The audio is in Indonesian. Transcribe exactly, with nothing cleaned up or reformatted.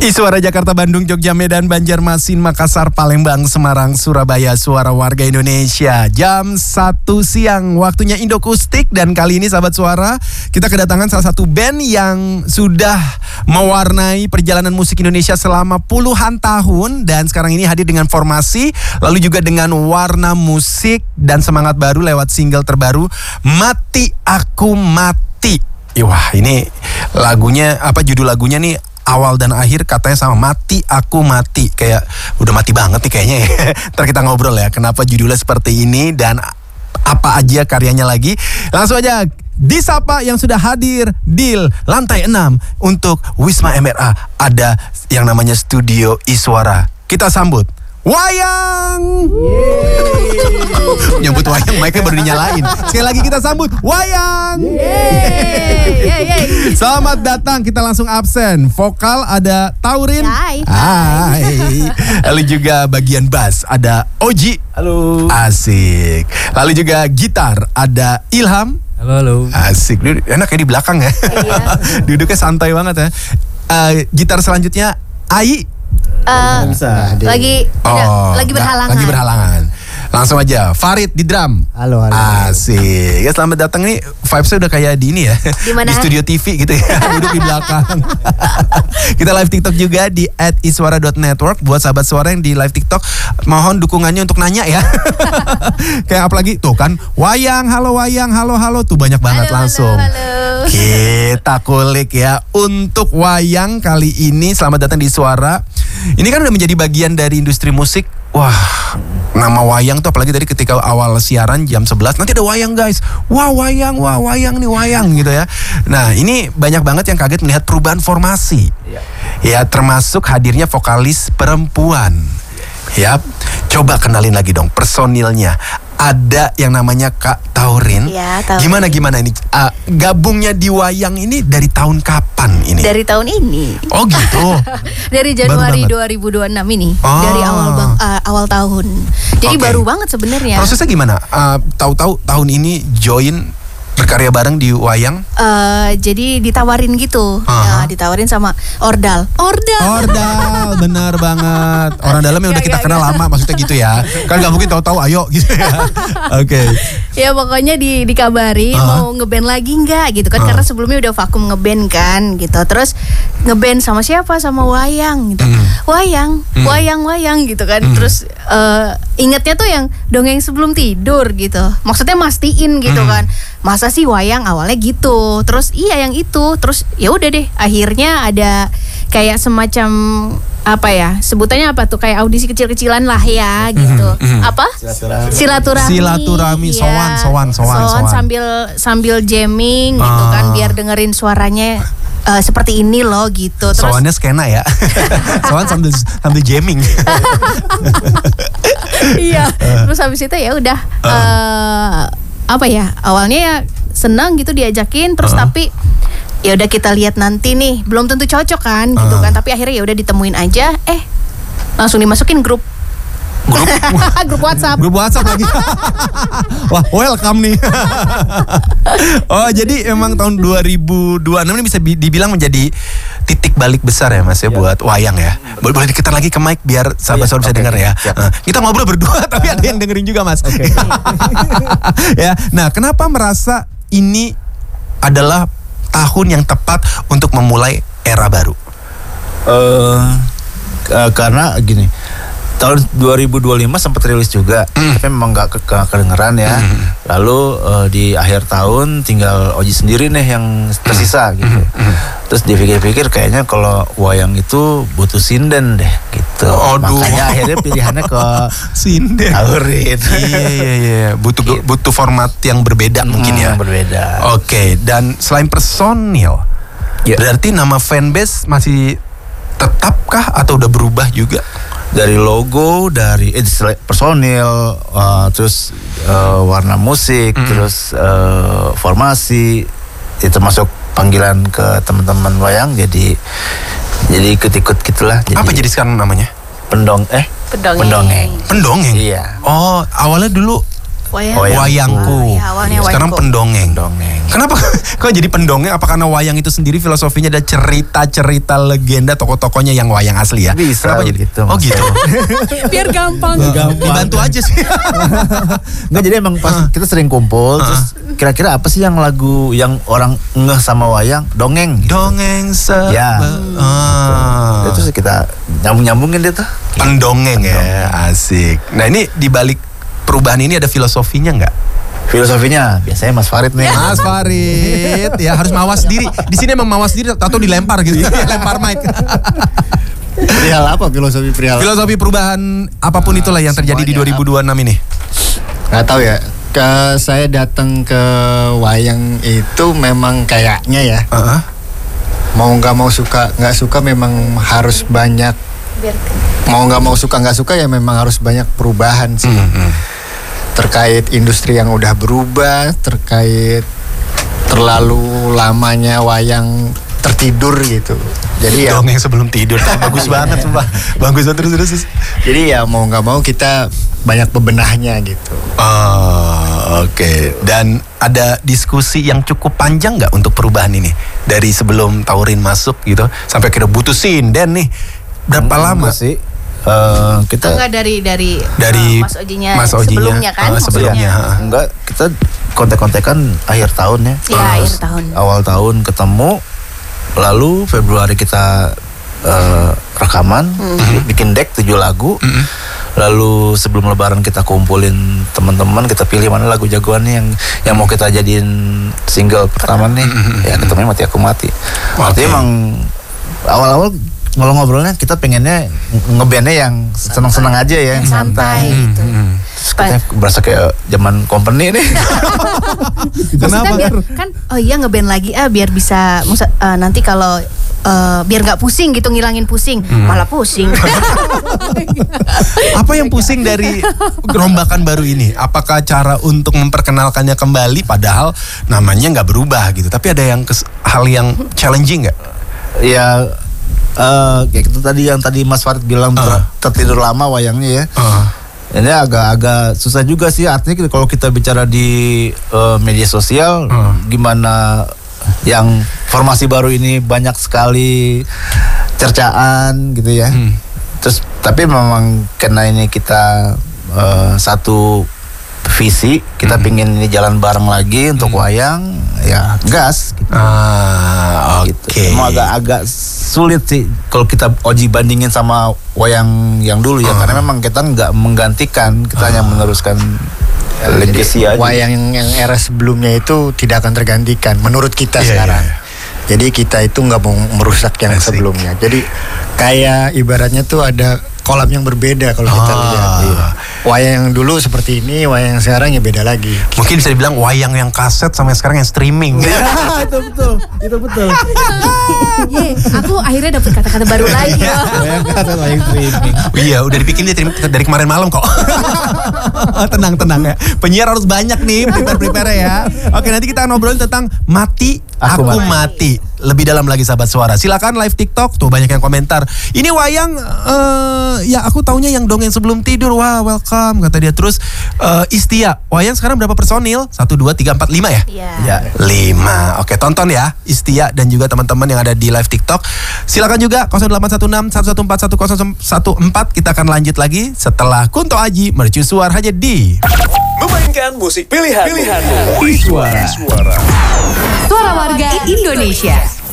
Suara Jakarta, Bandung, Jogja, Medan, Banjarmasin, Makassar, Palembang, Semarang, Surabaya, suara warga Indonesia. Jam satu siang, waktunya Indokustik. Dan kali ini sahabat suara, kita kedatangan salah satu band yang sudah mewarnai perjalanan musik Indonesia selama puluhan tahun. Dan sekarang ini hadir dengan formasi, lalu juga dengan warna musik dan semangat baru lewat single terbaru, Mati Aku Mati. Wah, ini lagunya, apa judul lagunya nih, awal dan akhir katanya sama, Mati Aku Mati. Kayak udah mati banget nih kayaknya ya. Ntar kita ngobrol ya kenapa judulnya seperti ini dan apa aja karyanya lagi. Langsung aja disapa yang sudah hadir di lantai enam untuk Wisma M R A. Ada yang namanya Studio Iswara. Kita sambut Wayang. Nyambut Wayang, mic-nya baru dinyalain. Sekali lagi kita sambut Wayang. Yeay. Yeay. Selamat datang, kita langsung absen. Vokal ada Taurin. Hai. Hai. Lalu juga bagian bass ada Oji. Halo. Asik. Lalu juga gitar ada Ilham. Halo, halo. Asik. Duduk, enak ya di belakang ya. Iya. Duduknya santai banget ya. Uh, gitar selanjutnya Ai. Uh, Bisa. lagi Oh, lagi berhalangan. Lagi berhalangan. Langsung aja, Farid di drum. Halo, halo. Asik. Ya, selamat datang nih. Vibes-nya udah kayak di ini ya. Di mana? Di studio T V gitu ya. Duduk di belakang. Kita live TikTok juga di at iswara dot network. Buat sahabat suara yang di live TikTok, mohon dukungannya untuk nanya ya. Kayak apalagi tuh kan, Wayang, halo Wayang, halo halo tuh banyak banget Halo, langsung. halo, halo. Kita kulik ya untuk Wayang kali ini. Selamat datang di Suara. Ini kan udah menjadi bagian dari industri musik. Wah, nama Wayang tuh apalagi dari ketika awal siaran jam sebelas, nanti ada Wayang guys. Wah Wayang, wah Wayang nih Wayang gitu ya. Nah ini banyak banget yang kaget melihat perubahan formasi. Ya, ya termasuk hadirnya vokalis perempuan. Ya, coba kenalin lagi dong personilnya. Ada yang namanya Kak Taurin. Ya, Taurin. Gimana gimana ini uh, gabungnya di Wayang ini dari tahun kapan ini? Dari tahun ini. Oh gitu. Dari Januari banget. dua ribu dua puluh enam ini. Oh. Dari awal bang, uh, awal tahun. Jadi Oke. baru banget sebenarnya. Prosesnya gimana? Uh, tahu-tahu tahun ini join berkarya bareng di Wayang? Uh, jadi ditawarin gitu. Aha. Ya, ditawarin sama Ordal. Ordal. Ordal, benar banget. Orang dalam yang udah Gak, kita gak, kenal gak. lama, maksudnya gitu ya. Kan gak mungkin tahu-tahu ayo gitu ya. Oke. Ya pokoknya di dikabari Uh-huh. mau ngeband lagi nggak gitu kan, Uh. karena sebelumnya udah vakum ngeband kan gitu. Terus ngeband sama siapa? Sama Wayang gitu. Mm. Wayang, Mm. Wayang, Wayang gitu kan. Mm. Terus uh, ingetnya tuh yang dongeng sebelum tidur gitu. Maksudnya mastiin gitu Mm. kan. Masa sih Wayang awalnya gitu. Terus iya yang itu. Terus ya udah deh, akhirnya ada kayak semacam apa ya? Sebutannya apa tuh? Kayak audisi kecil-kecilan lah ya gitu. Mm. Mm. Apa? Silaturahmi. Silaturahmi. Silaturahmi, Iya. sowan, sowan, sowan, sowan. sambil sambil jamming gitu Ah. kan, biar dengerin suaranya uh, seperti ini loh gitu. Terus Soalnya skena ya. Soalnya sambil sambil jamming. iya. Terus habis itu ya udah uh, apa ya? Awalnya ya senang gitu diajakin, terus Uh. tapi ya udah kita lihat nanti nih, belum tentu cocok kan gitu Uh. kan. Tapi akhirnya ya udah ditemuin aja, eh langsung dimasukin grup Grup grup WhatsApp. Grup WhatsApp lagi. Wah, welcome nih. Oh, jadi emang tahun dua ribu dua puluh enam ini bisa bi- dibilang menjadi titik balik besar ya Mas ya, Ya. buat Wayang ya. Boleh, boleh dikitar lagi ke mic biar sahabat-sahabat bisa Oke, dengar oke. ya. Siap. Nah, kita ngobrol berdua tapi ada yang dengerin juga Mas. Oke. Ya, nah kenapa merasa ini adalah tahun yang tepat untuk memulai era baru? Eh, k- karena gini, tahun dua ribu dua puluh lima sempat rilis juga, Mm. tapi memang nggak ke- ke- kedengeran ya. Mm. Lalu eh, di akhir tahun tinggal Oji sendiri nih yang tersisa gitu. Mm. Terus dipikir-pikir kayaknya kalau Wayang itu butuh sinden deh gitu. Aduh. Makanya akhirnya pilihannya ke Sinden. Taurin. Iya iya iya, butuh butuh format yang berbeda mungkin ya. Hmm, berbeda. Oke, dan selain personil, Ya. berarti nama fanbase masih tetapkah atau udah berubah juga? Dari logo, dari eh, sel- personil, uh, terus uh, warna musik, Mm. terus uh, formasi, itu termasuk panggilan ke teman-teman Wayang, jadi jadi ikut-ikut gitulah. Apa jadi sekarang namanya? pendong eh Pendongeng. pendongeng. Pendongeng. Iya. Oh, awalnya dulu Wayang. Wayang. Wayangku. Ya, awalnya Sekarang wayangku. pendongeng. Dongeng. Kenapa kok jadi pendongeng? Apa karena wayang itu sendiri filosofinya ada cerita-cerita legenda tokoh-tokohnya yang wayang asli ya? Bisa Kenapa jadi gitu, Oh Mas. gitu. Biar gampang. Dibantu aja sih. Enggak, jadi emang pas kita sering kumpul terus kira-kira apa sih yang lagu yang orang ngeh sama wayang? Dongeng gitu. Dongeng se. Ya. Ah. Itu sih kita nyambung-nyambungin dia tuh. Pendongeng ya, asik. Nah ini di balik perubahan ini ada filosofinya nggak? Filosofinya biasanya Mas Farid nih. Mas Farid, ya harus mawas diri. Di sini emang mawas diri atau dilempar gitu, lempar mic. Perihal apa filosofi perihal? Filosofi perubahan apapun itulah yang terjadi di dua Semuanya ribu dua puluh enam ini. Nggak tahu ya. Ke saya datang ke wayang itu memang kayaknya ya. Uh-huh. Mau nggak mau suka nggak suka memang harus banyak. Biar Mau nggak mau suka nggak suka ya memang harus banyak perubahan sih. Mm-hmm. Terkait industri yang udah berubah, terkait terlalu lamanya wayang tertidur gitu. Jadi ya Dongeng sebelum tidur, bagus banget sumpah. Bagus banget terus terus. jadi ya mau nggak mau kita banyak bebenahnya gitu. Oh, oke. Dan ada diskusi yang cukup panjang nggak untuk perubahan ini dari sebelum Taurin masuk gitu sampai kita butuh sinden nih berapa lama Enggak sih? Eh, kita enggak dari dari dari uh, Mas Ojinya, Mas Ojinya, sebelumnya kan? uh, sebelumnya. maksudnya. enggak, kita kontek-kontekan akhir tahun ya. Iya, Ah, akhir tahun. Awal tahun ketemu, lalu Februari kita eh, rekaman, bikin deck tujuh lagu. Lalu sebelum Lebaran kita kumpulin teman-teman, kita pilih mana lagu jagoannya yang yang mau kita jadiin single pertama nih. Ya ketemunya Mati Aku Mati. Artinya emang awal-awal kalau ngobrolnya kita pengennya ngebandnya yang senang-senang aja ya, Yang santai gitu. Terus kita berasa kayak zaman company nih. Maksudnya biar kan oh iya ngeband lagi ah biar bisa musa- eh, nanti kalau eh, biar nggak pusing gitu ngilangin pusing malah pusing. Apa yang pusing dari rombakan baru ini? Apakah cara untuk memperkenalkannya kembali padahal namanya nggak berubah gitu, tapi ada yang kes- hal yang challenging nggak? Ya eh kayak itu tadi yang tadi Mas Farid bilang ter- Ah. tertidur lama wayangnya ya. Uh, Ini agak-agak susah juga sih, artinya kita- kalau kita bicara di eh, media sosial, Hmm. gimana yang formasi baru ini banyak sekali cercaan gitu ya. Hmm. Terus tapi memang karena ini kita eh, satu visi, kita pingin ini jalan bareng lagi untuk wayang, ya gas. Gitu. ah, oke. Gitu. Emang agak-agak sulit sih kalau kita Oji bandingin sama wayang yang dulu ya, Ah. karena memang kita nggak menggantikan, kita hanya meneruskan legacy aja. Wayang yang, yang era sebelumnya itu tidak akan tergantikan menurut kita Iya, sekarang. iya, Jadi kita itu nggak mau merusak yang Asik. sebelumnya. Jadi kayak ibaratnya tuh ada kolam yang berbeda kalau kita Ah. lihat. Iya. Wayang yang dulu seperti ini, wayang yang sekarang ya beda lagi. Mungkin bisa dibilang wayang yang kaset sama yang sekarang yang streaming. itu betul, itu betul. Ye, aku akhirnya dapet kata-kata baru lagi. Wayang kaset, wayang streaming. Iya, udah dibikin dari, dari kemarin malam kok. tenang, tenang ya. Penyiar harus banyak nih, prepare-prepare ya. Oke, nanti kita ngobrolin tentang Mati Aku, Aku mati. Mati. Lebih dalam lagi sahabat suara. Silakan live TikTok, tuh banyak yang komentar. Ini wayang, eh, ya aku taunya yang dongeng sebelum tidur. Wah, welcome kata dia. Terus eh, Istia, wayang sekarang berapa personil? Satu, dua, tiga, empat, lima ya? Iya. Ya. Lima. Oke, tonton ya Istia dan juga teman-teman yang ada di live TikTok. Silakan juga nol delapan satu enam satu satu empat satu nol satu empat. Kita akan lanjut lagi setelah Kunto Aji mercusuar hanya di Memainkan musik pilihan. Pilihan. Suara. Suara. Suara Warga Indonesia.